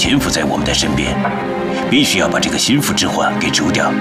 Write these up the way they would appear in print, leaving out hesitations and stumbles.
潜伏在我们的身边，必须要把这个心腹之患给除掉。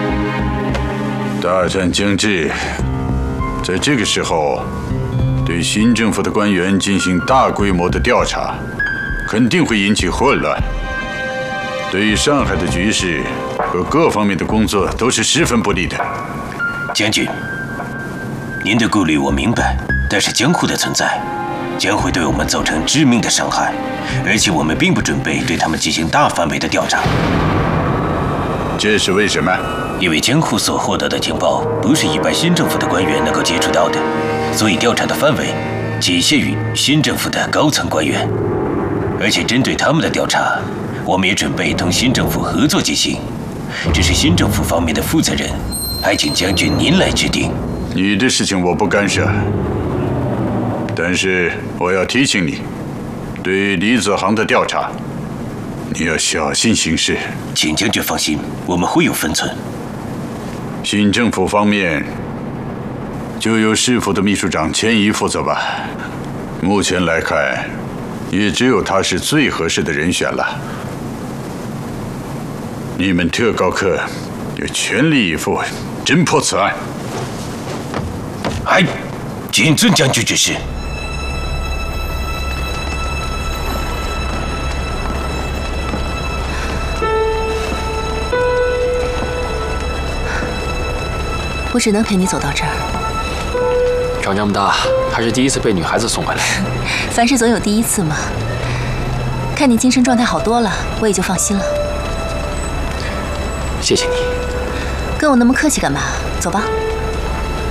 大战将至，在这个时候，对新政府的官员进行大规模的调查，肯定会引起混乱。对于上海的局势和各方面的工作都是十分不利的。 将军，您的顾虑我明白，但是江户的存在将会对我们造成致命的伤害，而且我们并不准备对他们进行大范围的调查。 这是为什么？ 因为江户所获得的情报不是一般新政府的官员能够接触到的，所以调查的范围仅限于新政府的高层官员，而且针对他们的调查，我们也准备同新政府合作进行。这是新政府方面的负责人，还请将军您来决定。 你的事情我不干涉，但是我要提醒你，对于李子航的调查，你要小心行事。 请将军放心，我们会有分寸。 新政府方面就由市府的秘书长千一负责吧。目前来看，也只有他是最合适的人选了。你们特高课要全力以赴侦破此案。 哎，谨遵将军指示。 我只能陪你走到这儿。 长这么大还是第一次被女孩子送回来。 凡事总有第一次嘛。看你精神状态好多了，我也就放心了。 谢谢你。 跟我那么客气干嘛？走吧。